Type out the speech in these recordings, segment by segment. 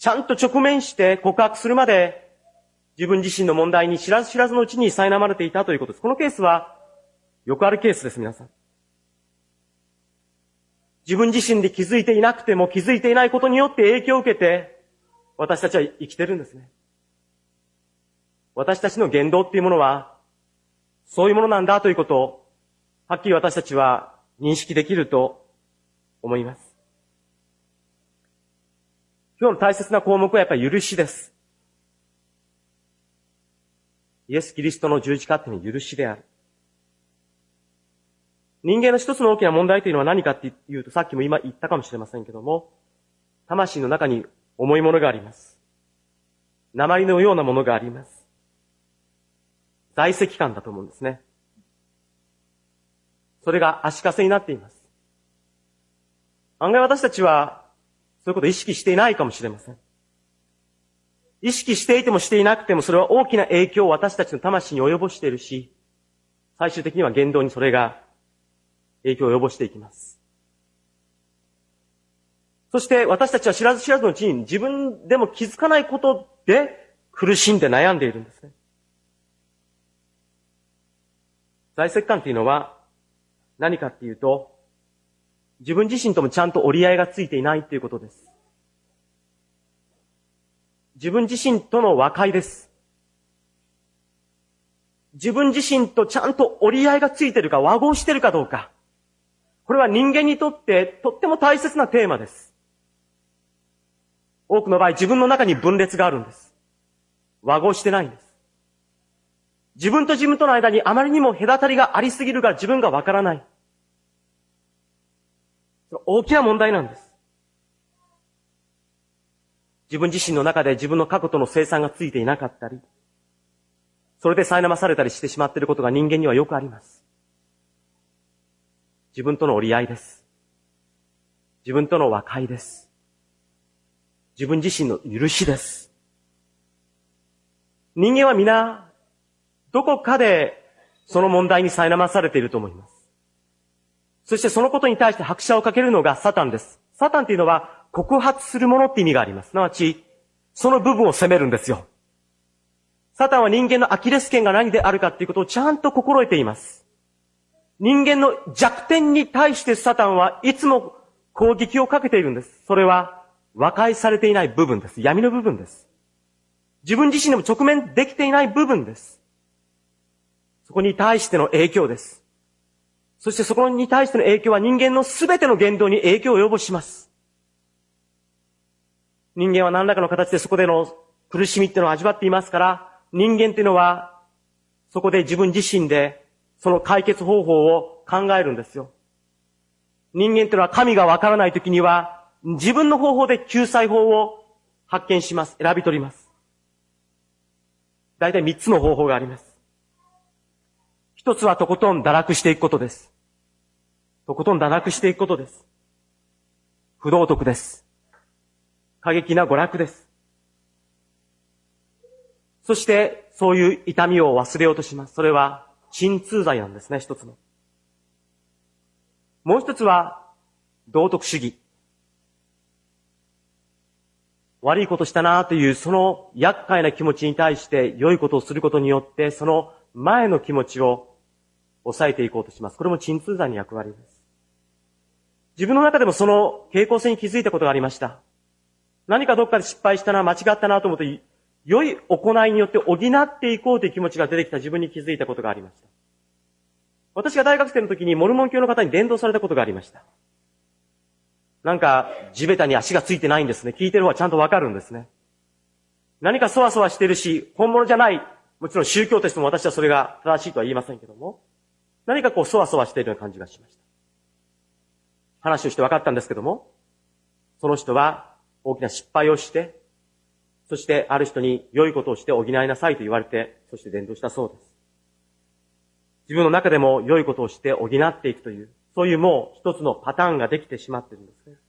ちゃんと直面して告白するまで、自分自身の問題に知らず知らずのうちに苛まれていたということです。このケースは、よくあるケースです、皆さん。自分自身で気づいていなくても気づいていないことによって影響を受けて、私たちは生きてるんですね。私たちの言動っていうものは、そういうものなんだということを、はっきり私たちは認識できると思います。今日の大切な項目はやっぱり許しです。イエス・キリストの十字架っていうのは許しである。人間の一つの大きな問題というのは何かっていうと、さっきも今言ったかもしれませんけども、魂の中に重いものがあります。鉛のようなものがあります。在籍感だと思うんですね。それが足かせになっています。案外私たちは、そういうことを意識していないかもしれません。意識していてもしていなくても、それは大きな影響を私たちの魂に及ぼしているし、最終的には言動にそれが影響を及ぼしていきます。そして私たちは知らず知らずのうちに自分でも気づかないことで苦しんで悩んでいるんですね。在籍感というのは何かっていうと、自分自身ともちゃんと折り合いがついていないということです。自分自身との和解です。自分自身とちゃんと折り合いがついているか和合しているかどうか。これは人間にとってとっても大切なテーマです。多くの場合自分の中に分裂があるんです。和合してないんです。自分と自分との間にあまりにも隔たりがありすぎるから自分がわからない。大きな問題なんです。自分自身の中で自分の過去との清算がついていなかったり、それで苛まされたりしてしまっていることが人間にはよくあります。自分との折り合いです。自分との和解です。自分自身の許しです。人間は皆、どこかでその問題に苛まされていると思います。そしてそのことに対して拍車をかけるのがサタンです。サタンというのは告発するものって意味があります。すなわち、その部分を責めるんですよ。サタンは人間のアキレス腱が何であるかっていうことをちゃんと心得ています。人間の弱点に対してサタンはいつも攻撃をかけているんです。それは和解されていない部分です。闇の部分です。自分自身でも直面できていない部分です。そこに対しての影響です。そしてそこに対しての影響は人間のすべての言動に影響を及ぼします。人間は何らかの形でそこでの苦しみっていうのを味わっていますから、人間っていうのはそこで自分自身でその解決方法を考えるんですよ。人間っていうのは神がわからないときには自分の方法で救済法を発見します。選び取ります。大体3つの方法があります。一つはとことん堕落していくことです。とことん堕落していくことです。不道徳です。過激な娯楽です。そして、そういう痛みを忘れようとします。それは、鎮痛剤なんですね、一つの。もう一つは、道徳主義。悪いことしたなという、その厄介な気持ちに対して良いことをすることによって、その前の気持ちを抑えていこうとします。これも鎮痛剤の役割です。自分の中でもその傾向性に気づいたことがありました。何かどっかで失敗したな、間違ったなと思って、良い行いによって補っていこうという気持ちが出てきた自分に気づいたことがありました。私が大学生の時にモルモン教の方に伝道されたことがありました。なんか地べたに足がついてないんですね。聞いてる方はちゃんとわかるんですね。何かそわそわしてるし、本物じゃない。もちろん宗教としても私はそれが正しいとは言いませんけども、何かこうそわそわしているような感じがしました。話をして分かったんですけども、その人は大きな失敗をして、そしてある人に良いことをして補いなさいと言われて、そして伝道したそうです。自分の中でも良いことをして補っていくという、そういうもう一つのパターンができてしまっているんですね。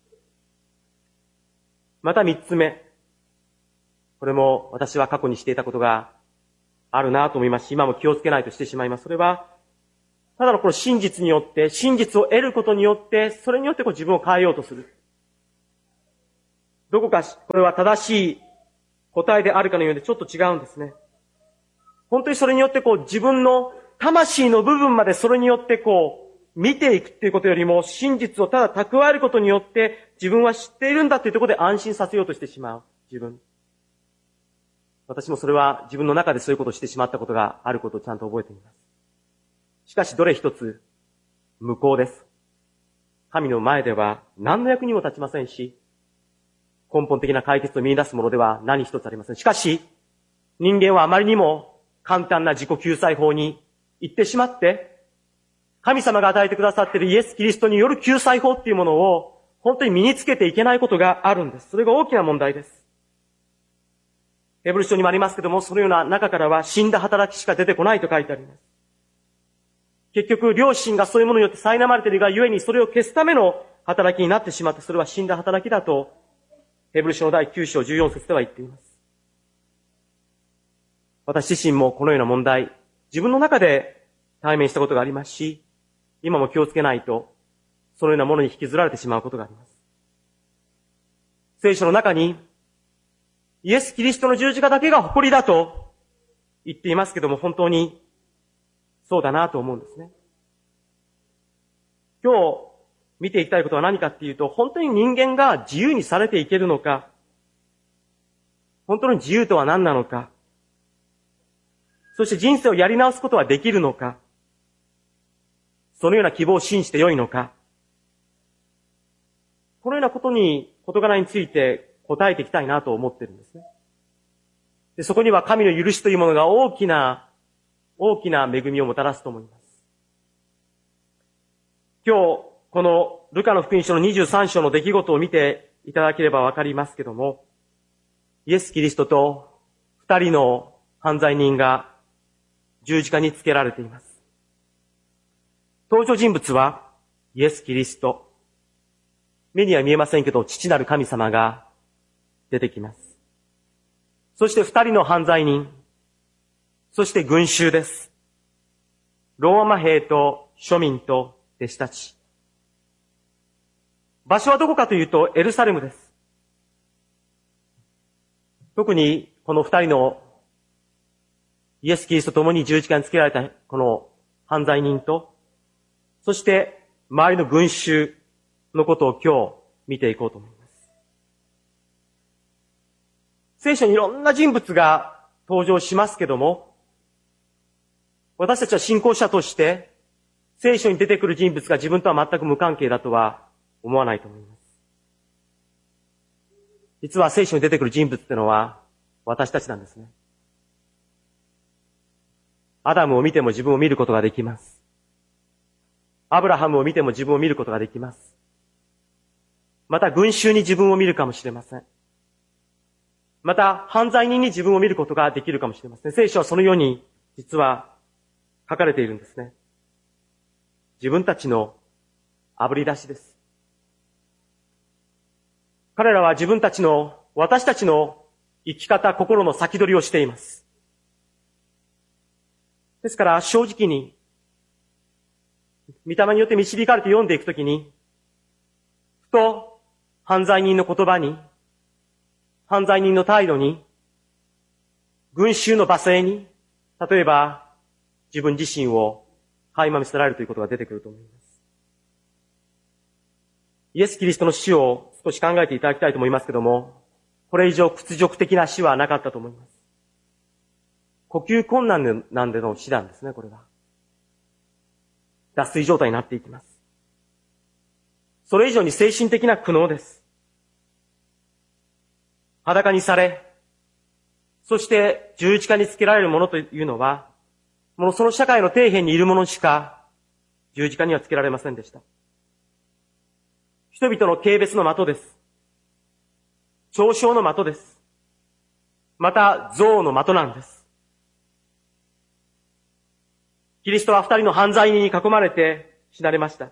また三つ目。これも私は過去にしていたことがあるなと思いますし、今も気をつけないとしてしまいます。それは、ただのこの真実によって、真実を得ることによって、それによって自分を変えようとする。 どこかこれは正しい答えであるかのようでちょっと違うんですね。本当にそれによって自分の魂の部分までそれによって見ていくっていうことよりも真実をただ蓄えることによって自分は知っているんだっていうところで安心させようとしてしまう自分。私もそれは自分の中でそういうことをしてしまったことがあることをちゃんと覚えています。しかしどれ一つ無効です。神の前では何の役にも立ちませんし、根本的な解決を見出すものでは何一つありません。しかし、人間はあまりにも簡単な自己救済法に行ってしまって、神様が与えてくださっているイエス・キリストによる救済法っていうものを本当に身につけていけないことがあるんです。それが大きな問題です。ヘブル書にもありますけども、そのような中からは死んだ働きしか出てこないと書いてあります。結局、良心がそういうものによって苛まれているがゆえに、それを消すための働きになってしまって、それは死んだ働きだと、ヘブル書の第9章14節では言っています。私自身もこのような問題、自分の中で対面したことがありますし、今も気をつけないと、そのようなものに引きずられてしまうことがあります。聖書の中に、イエス・キリストの十字架だけが誇りだと言っていますけども、本当にそうだなと思うんですね。今日見ていきたいことは何かっていうと、本当に人間が自由にされていけるのか、本当に自由とは何なのか、そして人生をやり直すことはできるのか、そのような希望を信じてよいのか、このような事柄について答えていきたいなと思っているんですね。で、そこには神の許しというものが大きな恵みをもたらすと思います。今日、このルカの福音書の23章の出来事を見ていただければわかりますけども、イエス・キリストと二人の犯罪人が十字架につけられています。登場人物はイエス・キリスト。目には見えませんけど、父なる神様が出てきます。そして二人の犯罪人、そして群衆です。ローマ兵と庶民と弟子たち。場所はどこかというとエルサレムです。特にこの二人のイエス・キリストと共に十字架につけられたこの犯罪人と、そして周りの群衆のことを今日見ていこうと思います。聖書にいろんな人物が登場しますけども、私たちは信仰者として聖書に出てくる人物が自分とは全く無関係だとは思わないと思います。実は聖書に出てくる人物ってのは私たちなんですね。アダムを見ても自分を見ることができます。アブラハムを見ても自分を見ることができます。また群衆に自分を見るかもしれません。また犯罪人に自分を見ることができるかもしれません。聖書はそのように実は書かれているんですね。自分たちの炙り出しです。彼らは私たちの生き方、心の先取りをしています。ですから正直に、御霊によって導かれて読んでいくときに、ふと犯罪人の言葉に、犯罪人の態度に、群衆の罵声に、例えば自分自身を垣間見せられるということが出てくると思います。イエス・キリストの死を少し考えていただきたいと思いますけども、これ以上屈辱的な死はなかったと思います。呼吸困難なんでの死なんですね、これは。脱水状態になっていきます。それ以上に精神的な苦悩です。裸にされ、そして十字架につけられるものというのは、もうその社会の底辺にいる者しか十字架にはつけられませんでした。人々の軽蔑の的です。嘲笑の的です。また、憎悪の的なんです。キリストは二人の犯罪人に囲まれて死なれました。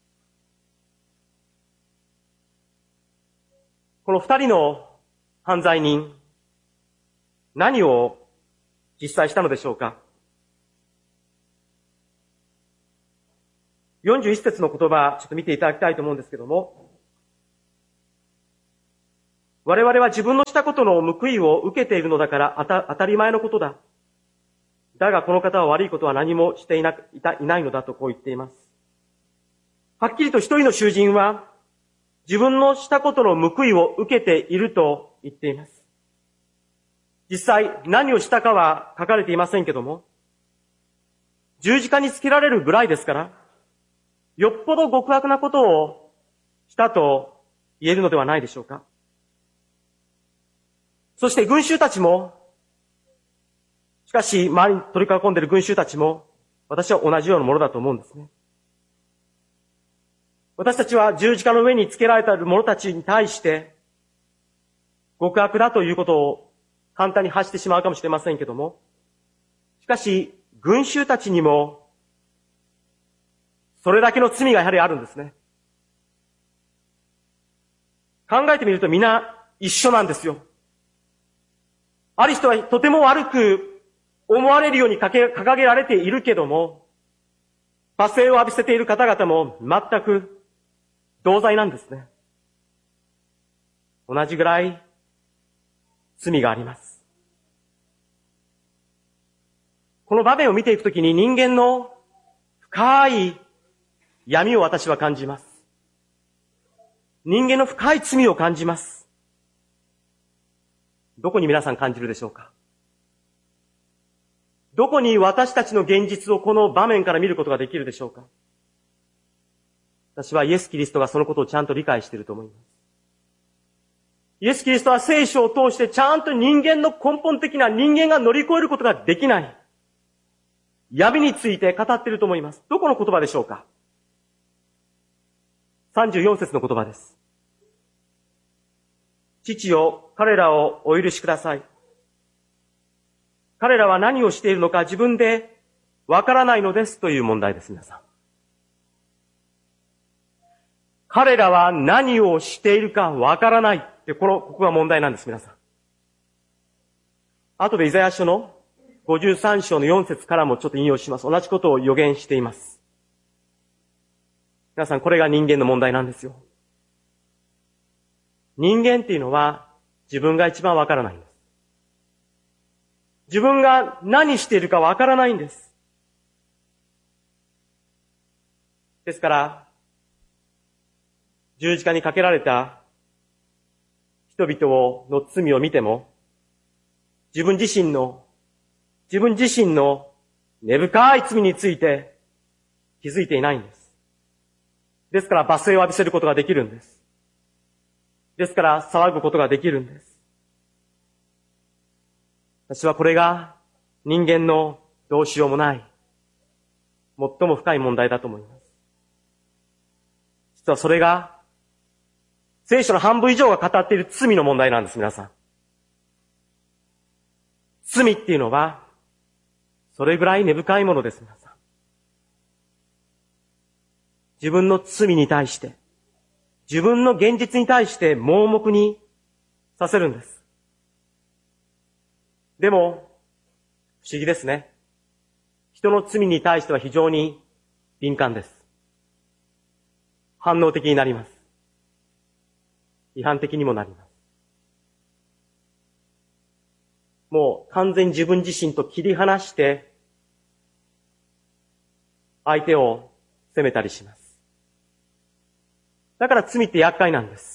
この二人の犯罪人、何を実際したのでしょうか。41節の言葉、ちょっと見ていただきたいと思うんですけども、 我々は自分のしたことの報いを受けているのだから当たり前のことだ。だがこの方は悪いことは何もしていないのだとこう言っています。はっきりと一人の囚人は自分のしたことの報いを受けていると言っています。実際何をしたかは書かれていませんけども、十字架につけられるぐらいですから、よっぽど極悪なことをしたと言えるのではないでしょうか。そして群衆たちも、しかし周りに取り囲んでいる群衆たちも、私は同じようなものだと思うんですね。私たちは十字架の上につけられている者たちに対して、極悪だということを簡単に発してしまうかもしれませんけども、しかし、群衆たちにも、それだけの罪がやはりあるんですね。考えてみるとみんな一緒なんですよ。ある人はとても悪く思われるように掲げられているけども、罵声を浴びせている方々も全く同罪なんですね。同じぐらい罪があります。この場面を見ていくときに人間の深い闇を私は感じます。人間の深い罪を感じます。どこに皆さん感じるでしょうか？どこに私たちの現実をこの場面から見ることができるでしょうか？私はイエス・キリストがそのことをちゃんと理解していると思います。イエス・キリストは聖書を通してちゃんと人間の根本的な人間が乗り越えることができない闇について語っていると思います。どこの言葉でしょうか？34節の言葉です。父よ、彼らをお許しください。彼らは何をしているのか自分でわからないのですという問題です、皆さん。彼らは何をしているかわからないって、ここが問題なんです、皆さん。後でイザヤ書の53章の4節からもちょっと引用します。同じことを予言しています。皆さん、これが人間の問題なんですよ。人間っていうのは自分が一番わからないんです。自分が何しているかわからないんです。ですから、十字架にかけられた人々の罪を見ても、自分自身の根深い罪について気づいていないんです。ですから罵声を浴びせることができるんです。ですから騒ぐことができるんです。私はこれが人間のどうしようもない最も深い問題だと思います。実はそれが聖書の半分以上が語っている罪の問題なんです、皆さん。罪っていうのはそれぐらい根深いものです、皆さん。自分の罪に対して、自分の現実に対して盲目にさせるんです。でも、不思議ですね。人の罪に対しては非常に敏感です。反応的になります。批判的にもなります。もう完全に自分自身と切り離して、相手を責めたりします。だから罪って厄介なんです。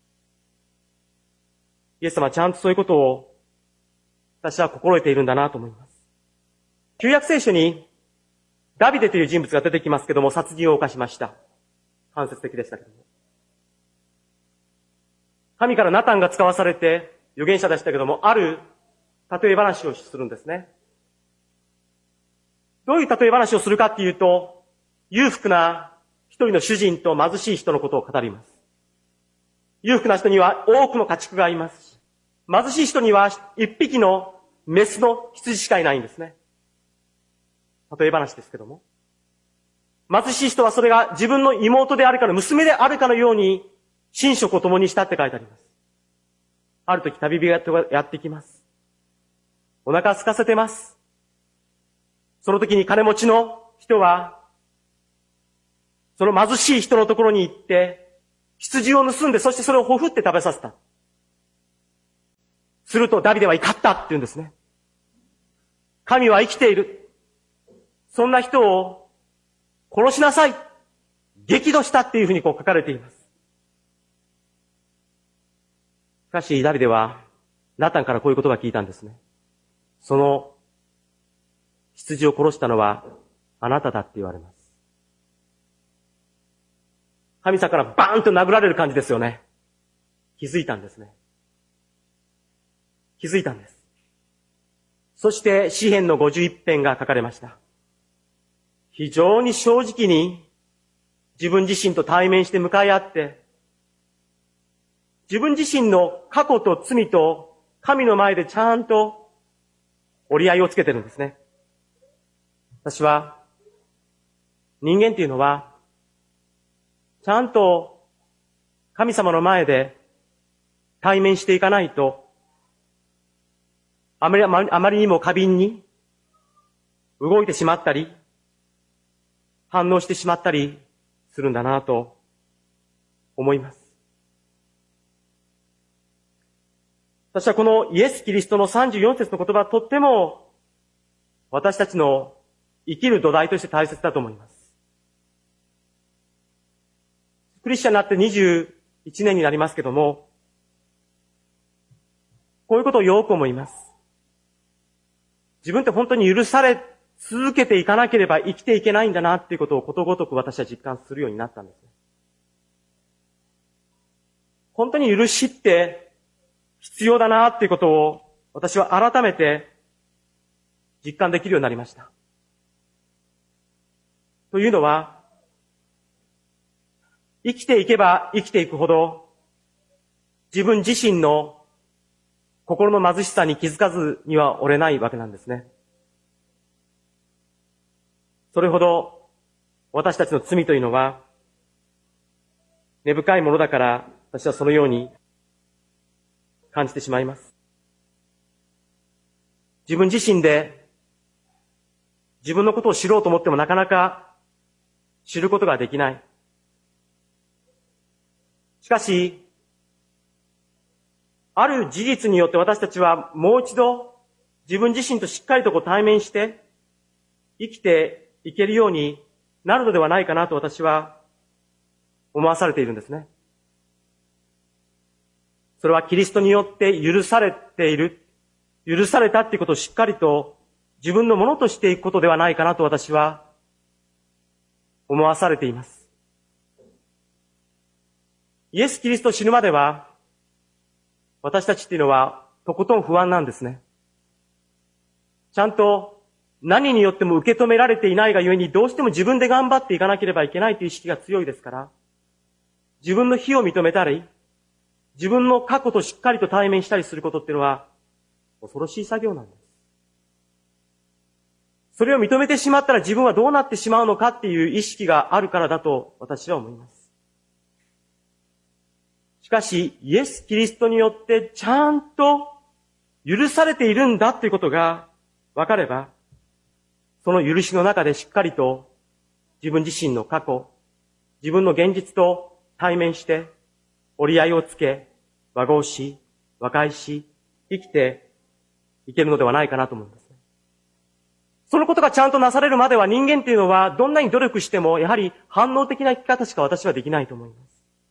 イエス様はちゃんとそういうことを私は心得ているんだなと思います。旧約聖書にダビデという人物が出てきますけども、殺人を犯しました。間接的でしたけども。神からナタンが使わされて預言者でしたけども、ある例え話をするんですね。どういう例え話をするかっていうと、裕福な一人の主人と貧しい人のことを語ります。裕福な人には多くの家畜がいますし、貧しい人には一匹のメスの羊しかいないんですね。例え話ですけども。貧しい人はそれが自分の妹であるかの娘であるかのように寝食を共にしたって書いてあります。ある時旅人がやってきます。お腹空かせてます。その時に金持ちの人は、その貧しい人のところに行って、羊を盗んで、そしてそれをほふって食べさせた。 するとダビデは怒ったって言うんですね。神は生きている。そんな人を殺しなさい。激怒したっていうふうに書かれています。しかしダビデはナタンからこういう言葉を聞いたんですね。その羊を殺したのはあなただって言われます。神様からバーンと殴られる感じですよね。気づいたんですね。気づいたんです。そして詩編の51編が書かれました。非常に正直に自分自身と対面して向かい合って、自分自身の過去と罪と神の前でちゃんと折り合いをつけてるんですね。私は人間っていうのはちゃんと神様の前で対面していかないとあまりにも過敏に動いてしまったり反応してしまったりするんだなと思います。私はこのイエス・キリストの34節の言葉はとっても私たちの生きる土台として大切だと思います。クリスチャンになって21年になりますけども、こういうことをよく思います。自分って本当に許され続けていかなければ生きていけないんだなっていうことをことごとく私は実感するようになったんですね。本当に許しって必要だなっていうことを私は改めて実感できるようになりました。というのは、生きていけば生きていくほど自分自身の心の貧しさに気づかずには折れないわけなんですね。それほど私たちの罪というのは根深いものだから私はそのように感じてしまいます。自分自身で自分のことを知ろうと思ってもなかなか知ることができない。しかし、ある事実によって私たちはもう一度自分自身としっかりと対面して生きていけるようになるのではないかなと私は思わされているんですね。それはキリストによって許されている、許されたっていうことをしっかりと自分のものとしていくことではないかなと私は思わされています。イエス・キリスト死ぬまでは私たちっていうのはとことん不安なんですね。ちゃんと何によっても受け止められていないがゆえにどうしても自分で頑張っていかなければいけないという意識が強いですから、自分の非を認めたり、自分の過去としっかりと対面したりすることっていうのは恐ろしい作業なんです。それを認めてしまったら自分はどうなってしまうのかっていう意識があるからだと私は思います。しかし、イエス・キリストによってちゃんと許されているんだということが分かれば、その許しの中でしっかりと自分自身の過去、自分の現実と対面して折り合いをつけ、和合し、和解し、生きていけるのではないかなと思うんです。そのことがちゃんとなされるまでは人間っていうのはどんなに努力してもやはり反応的な生き方しか私はできないと思います。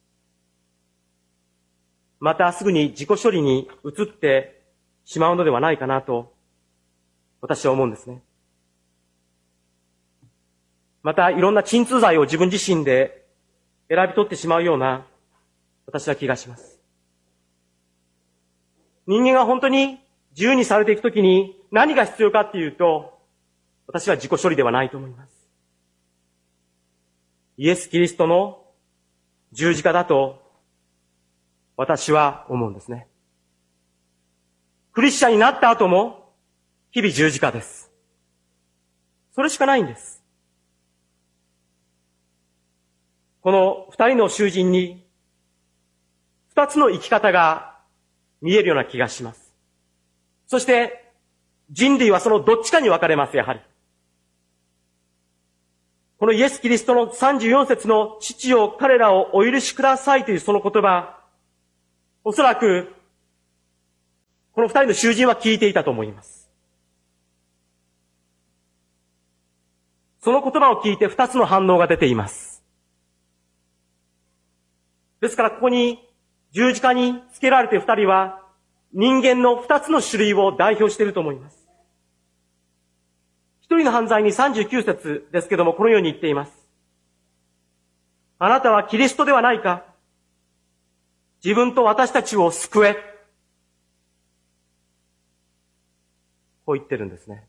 またすぐに自己処理に移ってしまうのではないかなと私は思うんですね。またいろんな鎮痛剤を自分自身で選び取ってしまうような私は気がします。人間が本当に自由にされていくときに何が必要かっていうと、私は自己処理ではないと思います。イエス・キリストの十字架だと私は思うんですね。クリスチャンになった後も日々十字架です。それしかないんです。この二人の囚人に二つの生き方が見えるような気がします。そして人類はそのどっちかに分かれます、やはり。このイエス・キリストの34節の父よ彼らをお許しくださいというその言葉、おそらくこの二人の囚人は聞いていたと思います。その言葉を聞いて二つの反応が出ています。ですからここに十字架につけられている二人は人間の二つの種類を代表していると思います。一人の犯罪に39節ですけども、このように言っています。あなたはキリストではないか。自分と私たちを救え。こう言ってるんですね。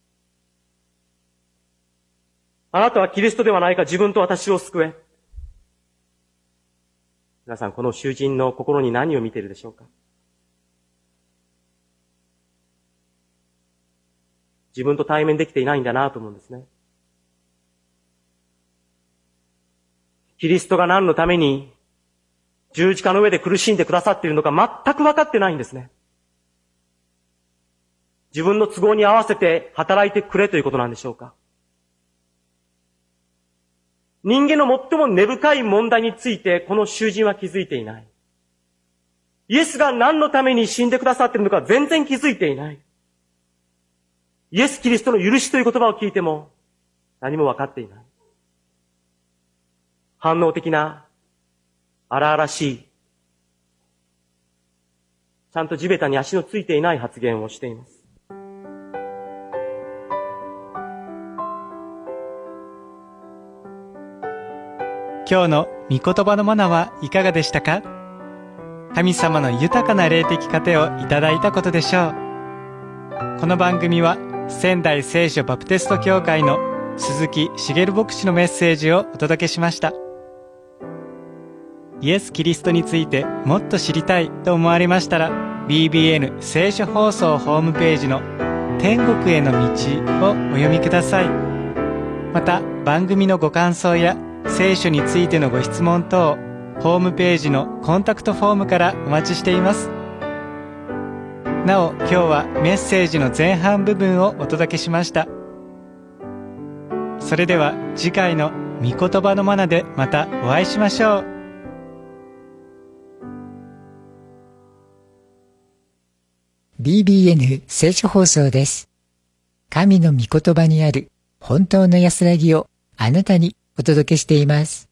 あなたはキリストではないか。自分と私を救え。皆さん、この囚人の心に何を見ているでしょうか。自分と対面できていないんだなと思うんですね。キリストが何のために十字架の上で苦しんでくださっているのか全く分かってないんですね。自分の都合に合わせて働いてくれということなんでしょうか。人間の最も根深い問題についてこの囚人は気づいていない。イエスが何のために死んでくださっているのか全然気づいていない。イエス・キリストの許しという言葉を聞いても何も分かっていない。反応的な、荒々しい、ちゃんと地べたに足のついていない発言をしています。 今日の御言葉のマナはいかがでしたか？神様の豊かな霊的糧をいただいたことでしょう。この番組は仙台聖書バプテスト教会の鈴木茂牧師のメッセージをお届けしました。イエス・キリストについてもっと知りたいと思われましたら、 BBN 聖書放送ホームページの天国への道をお読みください。また番組のご感想や聖書についてのご質問等、ホームページのコンタクトフォームからお待ちしています。なお、今日はメッセージの前半部分をお届けしました。それでは次回の御言葉のマナでまたお会いしましょう。 BBN 聖書放送です。神の御言葉にある本当の安らぎをあなたにお届けしています。